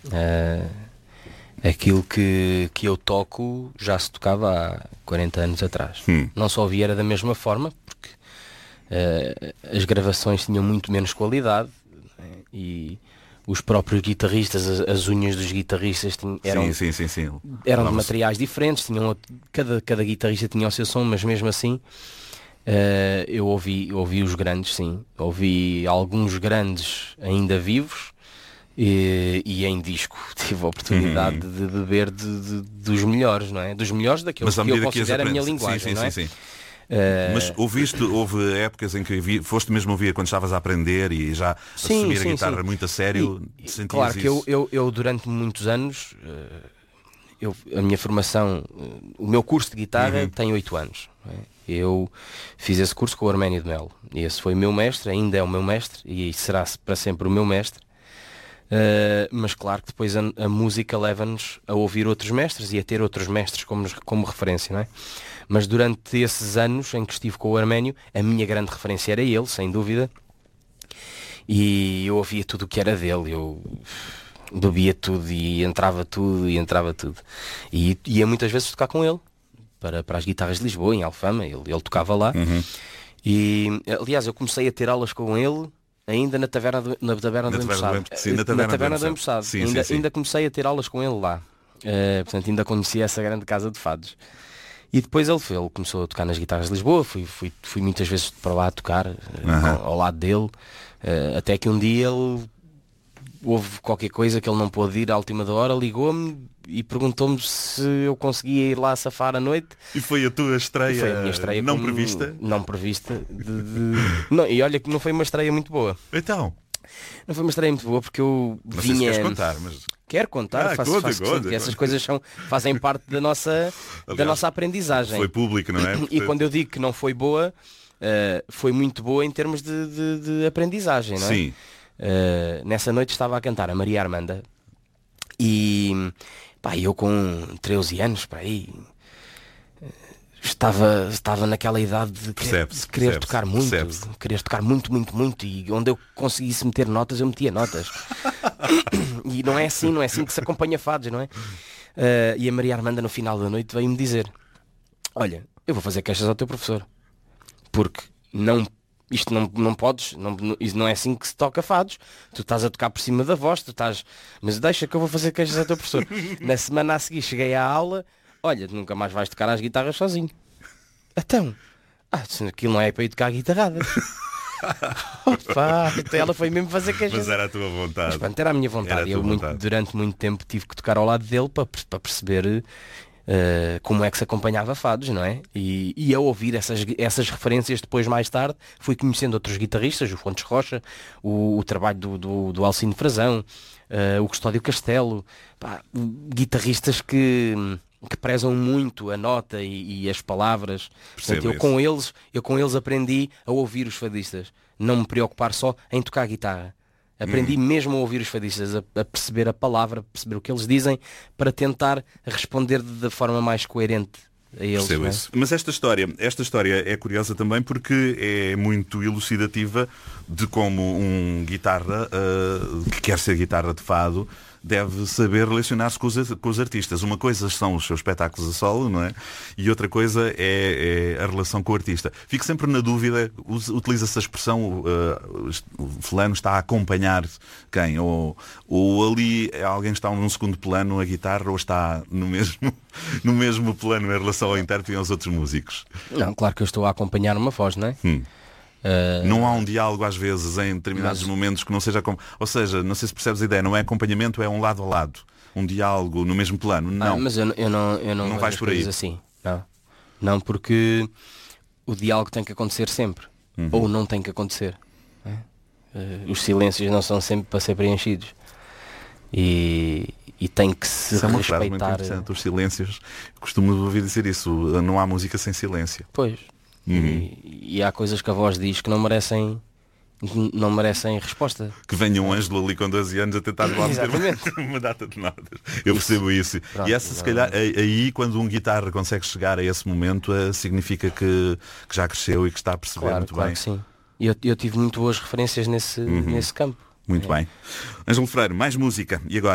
Aquilo que eu toco já se tocava há 40 anos atrás. Não só ouvia era da mesma forma, porque as gravações tinham muito menos qualidade, né? E os próprios guitarristas, as unhas dos guitarristas eram de materiais diferentes, cada guitarrista tinha o seu som, mas mesmo assim eu ouvi os grandes, sim. Ouvi alguns grandes ainda vivos. E em disco tive a oportunidade de beber dos melhores, não é? Dos melhores daqueles que eu considero a minha linguagem, não é? Sim. Mas houve épocas em que foste mesmo ouvir quando estavas a aprender e já assumir a guitarra muito a sério? Claro que eu durante muitos anos, a minha formação, o meu curso de guitarra tem 8 anos. Não é? Eu fiz esse curso com o Arménio de Melo. E esse foi o meu mestre, ainda é o meu mestre e será para sempre o meu mestre. Mas claro que depois a música leva-nos a ouvir outros mestres e a ter outros mestres como referência, não é? Mas durante esses anos em que estive com o Arménio, a minha grande referência era ele, sem dúvida, e eu ouvia tudo o que era dele, eu bebia tudo e entrava tudo e ia muitas vezes tocar com ele para as guitarras de Lisboa, em Alfama. Ele tocava lá. E aliás eu comecei a ter aulas com ele ainda na taverna do Embuçado. Na taverna do Embuçado. Ainda comecei a ter aulas com ele lá. Portanto, ainda conhecia essa grande casa de fados. E depois ele começou a tocar nas guitarras de Lisboa. Fui muitas vezes para lá a tocar ao lado dele. Até que um dia houve qualquer coisa que ele não pôde ir à última da hora, ligou-me e perguntou-me se eu conseguia ir lá safar à noite. E foi a tua estreia, foi a minha estreia não prevista? Não prevista. Não, e olha que não foi uma estreia muito boa. Então? Não foi uma estreia muito boa porque eu não vinha... Não sei se queres contar, mas... Quero contar, faço questão, essas coisas fazem parte da nossa aprendizagem. Foi público, não é? E quando eu digo que não foi boa, foi muito boa em termos de aprendizagem, não é? Sim. Nessa noite estava a cantar a Maria Armanda e eu com 13 anos para aí estava naquela idade de querer tocar muito, e onde eu conseguisse meter notas eu metia notas. E não é assim que se acompanha fados, não é? E a Maria Armanda no final da noite veio-me dizer: olha, eu vou fazer queixas ao teu professor, porque isto não podes, isso não é assim que se toca fados. Tu estás a tocar por cima da voz, mas deixa que eu vou fazer queixas ao teu professor. Na semana a seguir cheguei à aula: olha, nunca mais vais tocar as guitarras sozinho. Então, aquilo não é para ir tocar guitarradas. Opa, então ela foi mesmo fazer queixas. Mas era a tua vontade. Mas pronto, era a minha vontade. Durante muito tempo tive que tocar ao lado dele para perceber como é que se acompanhava fados, não é? E ao ouvir essas referências depois, mais tarde, fui conhecendo outros guitarristas, o Fontes Rocha, o trabalho do Alcino Frazão, o Custódio Castelo, guitarristas que prezam muito a nota e as palavras. Portanto, eu com eles aprendi a ouvir os fadistas, não me preocupar só em tocar guitarra. Aprendi mesmo a ouvir os fadistas, a perceber a palavra, a perceber o que eles dizem, para tentar responder da forma mais coerente a eles. Percebo isso. Mas esta história é curiosa também porque é muito elucidativa de como um guitarra que quer ser guitarra de fado deve saber relacionar-se com os artistas. Uma coisa são os seus espetáculos a solo, não é? E outra coisa é a relação com o artista. Fico sempre na dúvida, utiliza-se a expressão o fulano está a acompanhar quem? Ou ali alguém está num segundo plano a guitarra, ou está no mesmo plano em relação ao intérprete e aos outros músicos? Não, claro que eu estou a acompanhar uma voz, não é? Não há um diálogo às vezes em determinados momentos que não seja ou seja, não sei se percebes a ideia, não é acompanhamento, é um lado a lado, um diálogo no mesmo plano. Não, mas eu não vais por aí assim. Não, porque o diálogo tem que acontecer sempre, ou não tem que acontecer, não é? Os silêncios não são sempre para ser preenchidos e tem que se respeitar. Os silêncios, costumo ouvir dizer isso, não há música sem silêncio. Pois. E há coisas que a voz diz que não merecem resposta. Que venha um Ângelo ali com 12 anos a tentar lá meter uma data de notas. Eu percebo isso. Pronto, e essa, se calhar, aí quando um guitarra consegue chegar a esse momento, significa que já cresceu e que está a perceber muito bem. Que sim. E eu tive muito boas referências nesse campo. Muito bem. Ângelo Freire, mais música. E agora?